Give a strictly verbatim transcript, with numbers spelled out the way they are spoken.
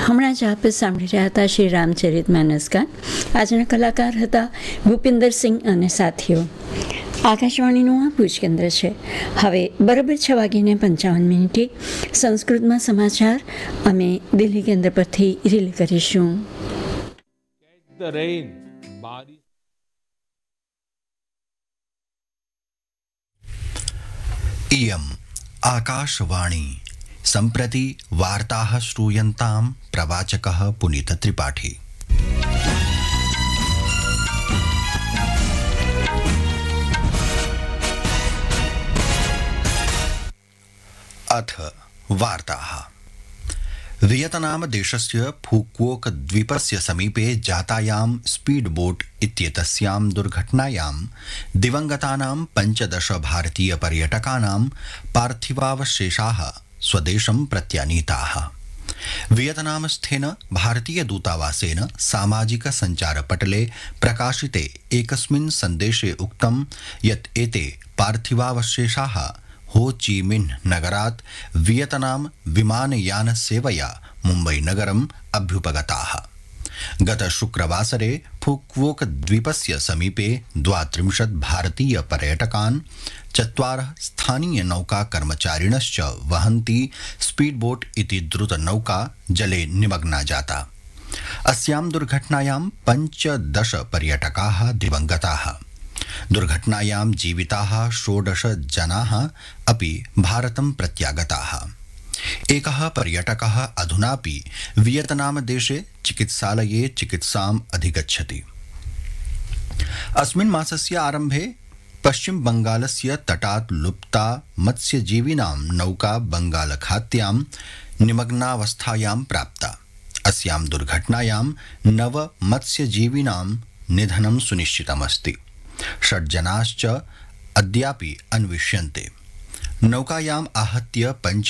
હમણાં જ આપ સાંભળી રહ્યા હતા શ્રી રામચરિત માનસ ગાન. આજના કલાકાર હતા ભૂપિન્દરસિંહ અને સાથીઓ. આકાશવાણીનું આ ભુજ કેન્દ્ર છે. હવે બરાબર છ વાગીને પંચાવન મિનિટે સંસ્કૃતમાં સમાચાર અમે દિલ્હી કેન્દ્ર પરથી રિલે કરીશું. The rain, बारिश. इयम् आकाशवाणी सम्प्रति वार्ताः श्रूयन्तां प्रवाचकः पुनीतत्रिपाठी। अथ वार्ताः। वियतनाम देशस्य फुक्वोक द्वीपस्य समीपे जातायां स्पीड बोट इत्येतस्यां दुर्घटनायां दिवंगतानां पञ्चदश भारतीय पर्यटकानां पार्थिवावशेषाः स्वदेशं प्रत्यानीताः। वियतनामस्थेन भारतीय दूतावासेन सामाजिक सञ्चारपटले प्रकाशिते एकस्मिन् सन्देशे उक्तं यत् एते पार्थिवावशेषाः हो ची मिन्ह नगरात् वियतनाम विमानयान सेवया मुम्बई नगरम् अभ्युपगताः। गत शुक्रवासरे फुक्वोक द्वीपस्य समीपे द्वात्रिंशत् भारतीय पर्यटकान् चत्वारः स्थानीय नौका कर्मचारिणश्च वहन्ती स्पीडबोट इति द्रुतनौका जले निमग्ना जाता। अस्यां दुर्घटनायां पञ्चदश पर्यटकाः दिवंगताः। दुर्घटनायां जीविताः षोडश जनाः अपि भारतं प्रत्यागताः। एकः पर्यटकः अधुनापि वियतनाम देशे चिकित्सालये चिकित्साम् अधिगच्छति। अस्मिन् मासस्य आरम्भे पश्चिम बंगालस्य तटात् लुप्ता मत्स्यजीविनां नौका बंगालखात्यां निमग्नावस्थायां प्राप्ता। अस्यां दुर्घटनायां नव मत्स्यजीविनां निधनं सुनिश्चितमस्ति। षड् जनाश्च अद्यापि अन्विष्यन्ते। नौकायाम् आहत्य पञ्च